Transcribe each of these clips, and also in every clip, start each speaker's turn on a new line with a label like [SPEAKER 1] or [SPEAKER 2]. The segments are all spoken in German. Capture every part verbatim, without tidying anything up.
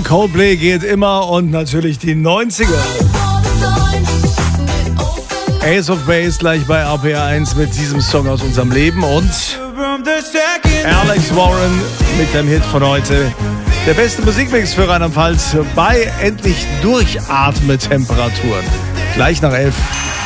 [SPEAKER 1] Coldplay geht immer und natürlich die neunziger. Ace of Base gleich bei R P R eins mit diesem Song aus unserem Leben und Alex Warren mit dem Hit von heute. Der beste Musikmix für Rheinland-Pfalz bei endlich Durchatme-Temperaturen. Gleich nach elf.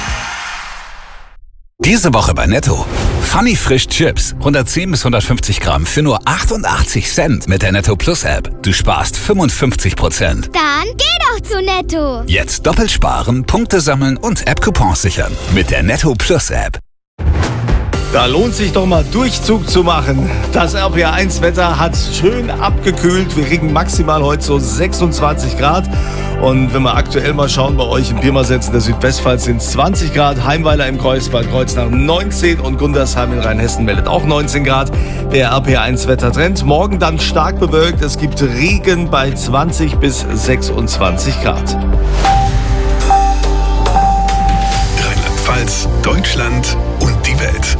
[SPEAKER 2] Diese Woche bei Netto. Funny Frisch Chips. hundertzehn bis hundertfünfzig Gramm für nur achtundachtzig Cent mit der Netto Plus App. Du sparst fünfundfünfzig Prozent.
[SPEAKER 3] Dann geh doch zu Netto.
[SPEAKER 2] Jetzt doppelt sparen, Punkte sammeln und App-Coupons sichern. Mit der Netto Plus App.
[SPEAKER 1] Da lohnt sich doch mal Durchzug zu machen. Das R P R eins Wetter hat schön abgekühlt. Wir kriegen maximal heute so sechsundzwanzig Grad. Und wenn wir aktuell mal schauen, bei euch in Pirmasens in der Südwestpfalz sind es zwanzig Grad. Heimweiler im Kreuzberg, Kreuznach neunzehn und Gundersheim in Rheinhessen meldet auch neunzehn Grad. Der R P R eins Wettertrend. Morgen dann stark bewölkt. Es gibt Regen bei zwanzig bis sechsundzwanzig Grad.
[SPEAKER 4] Rheinland-Pfalz, Deutschland und die Welt.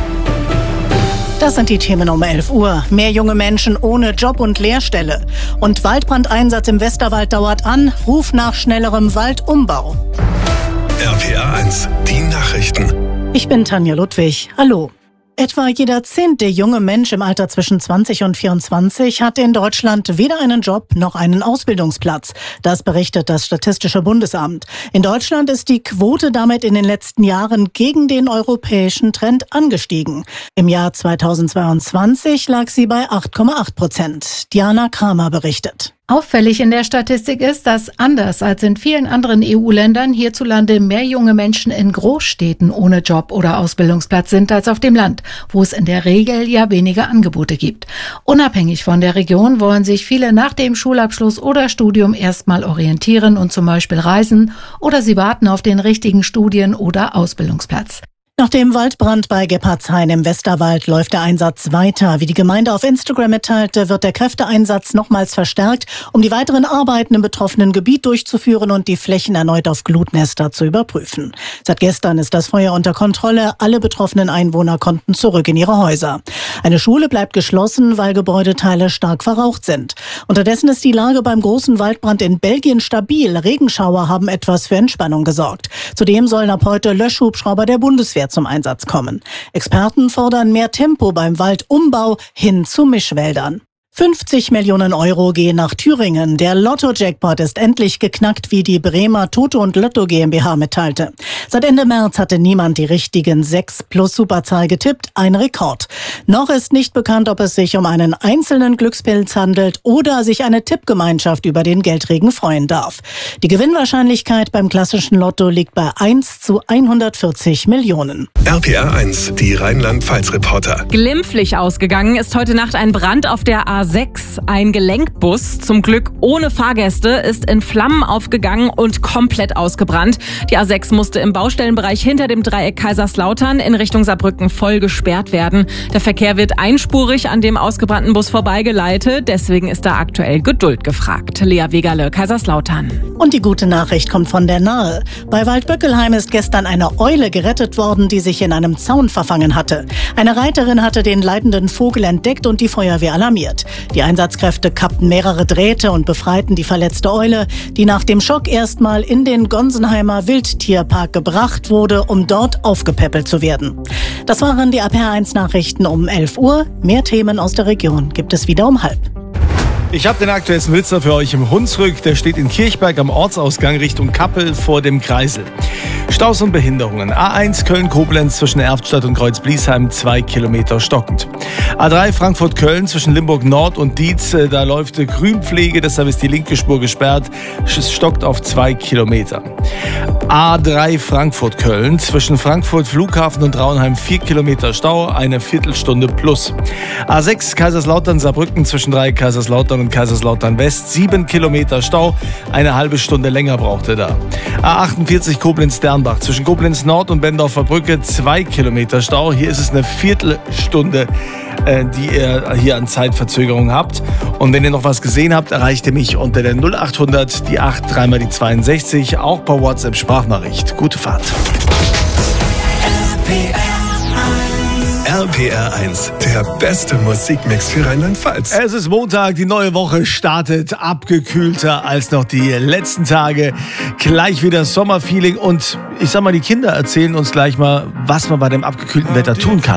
[SPEAKER 5] Das sind die Themen um elf Uhr. Mehr junge Menschen ohne Job und Lehrstelle. Und Waldbrandeinsatz im Westerwald dauert an. Ruf nach schnellerem Waldumbau.
[SPEAKER 4] R P R eins, die Nachrichten.
[SPEAKER 5] Ich bin Tanja Ludwig. Hallo. Etwa jeder zehnte junge Mensch im Alter zwischen zwanzig und vierundzwanzig hat in Deutschland weder einen Job noch einen Ausbildungsplatz. Das berichtet das Statistische Bundesamt. In Deutschland ist die Quote damit in den letzten Jahren gegen den europäischen Trend angestiegen. Im Jahr zweitausendzweiundzwanzig lag sie bei acht Komma acht Prozent. Diana Kramer berichtet.
[SPEAKER 6] Auffällig in der Statistik ist, dass anders als in vielen anderen E U-Ländern hierzulande mehr junge Menschen in Großstädten ohne Job oder Ausbildungsplatz sind als auf dem Land, wo es in der Regel ja weniger Angebote gibt. Unabhängig von der Region wollen sich viele nach dem Schulabschluss oder Studium erstmal orientieren und zum Beispiel reisen oder sie warten auf den richtigen Studien- oder Ausbildungsplatz.
[SPEAKER 5] Nach dem Waldbrand bei Gebhardshain im Westerwald läuft der Einsatz weiter. Wie die Gemeinde auf Instagram mitteilte, wird der Kräfteeinsatz nochmals verstärkt, um die weiteren Arbeiten im betroffenen Gebiet durchzuführen und die Flächen erneut auf Glutnester zu überprüfen. Seit gestern ist das Feuer unter Kontrolle. Alle betroffenen Einwohner konnten zurück in ihre Häuser. Eine Schule bleibt geschlossen, weil Gebäudeteile stark verraucht sind. Unterdessen ist die Lage beim großen Waldbrand in Belgien stabil. Regenschauer haben etwas für Entspannung gesorgt. Zudem sollen ab heute Löschhubschrauber der Bundeswehr zum Einsatz kommen. Experten fordern mehr Tempo beim Waldumbau hin zu Mischwäldern. fünfzig Millionen Euro gehen nach Thüringen. Der Lotto-Jackpot ist endlich geknackt, wie die Bremer Toto und Lotto GmbH mitteilte. Seit Ende März hatte niemand die richtigen sechs plus Superzahl getippt, ein Rekord. Noch ist nicht bekannt, ob es sich um einen einzelnen Glückspilz handelt oder sich eine Tippgemeinschaft über den Geldregen freuen darf. Die Gewinnwahrscheinlichkeit beim klassischen Lotto liegt bei eins zu hundertvierzig Millionen.
[SPEAKER 4] R P R eins, die Rheinland-Pfalz-Reporter.
[SPEAKER 7] Glimpflich ausgegangen ist heute Nacht ein Brand auf der A sechs. Ein Gelenkbus, zum Glück ohne Fahrgäste, ist in Flammen aufgegangen und komplett ausgebrannt. Die A sechs musste im Baustellenbereich hinter dem Dreieck Kaiserslautern in Richtung Saarbrücken voll gesperrt werden. Der Verkehr wird einspurig an dem ausgebrannten Bus vorbeigeleitet. Deswegen ist da aktuell Geduld gefragt. Lea Wegerle, Kaiserslautern.
[SPEAKER 5] Und die gute Nachricht kommt von der Nahe. Bei Waldböckelheim ist gestern eine Eule gerettet worden, die sich in einem Zaun verfangen hatte. Eine Reiterin hatte den leidenden Vogel entdeckt und die Feuerwehr alarmiert. Die Einsatzkräfte kappten mehrere Drähte und befreiten die verletzte Eule, die nach dem Schock erstmal in den Gonsenheimer Wildtierpark gebracht wurde, um dort aufgepäppelt zu werden. Das waren die R P R eins Nachrichten um elf Uhr. Mehr Themen aus der Region gibt es wieder um halb.
[SPEAKER 1] Ich habe den aktuellsten Blitzer für euch im Hunsrück. Der steht in Kirchberg am Ortsausgang Richtung Kappel vor dem Kreisel. Staus und Behinderungen. A eins Köln-Koblenz zwischen Erftstadt und Kreuz-Bliesheim zwei Kilometer stockend. A drei Frankfurt-Köln zwischen Limburg Nord und Dietz. Da läuft Grünpflege, deshalb ist die linke Spur gesperrt. Es stockt auf zwei Kilometer. A drei Frankfurt-Köln zwischen Frankfurt Flughafen und Traunheim vier Kilometer Stau, eine Viertelstunde plus. A sechs Kaiserslautern-Saarbrücken zwischen drei Kaiserslautern und Kaiserslautern West sieben Kilometer Stau, eine halbe Stunde länger brauchte da. A achtundvierzig Koblenz-Dernbach zwischen Koblenz Nord und Bendorfer Brücke zwei Kilometer Stau. Hier ist es eine Viertelstunde, äh, die ihr hier an Zeitverzögerung habt. Und wenn ihr noch was gesehen habt, erreicht ihr mich unter der null achthundert, die acht, dreimal die zweiundsechzig, auch per WhatsApp Sprachnachricht. Gute Fahrt.
[SPEAKER 4] R P R P R eins, der beste Musikmix für Rheinland-Pfalz.
[SPEAKER 1] Es ist Montag, die neue Woche startet, abgekühlter als noch die letzten Tage. Gleich wieder Sommerfeeling und ich sag mal, die Kinder erzählen uns gleich mal, was man bei dem abgekühlten Wetter tun kann.